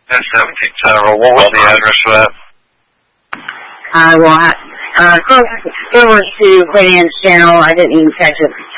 17 Center. What was the address for that? It was to Queen Anne's Channel. I didn't even catch it.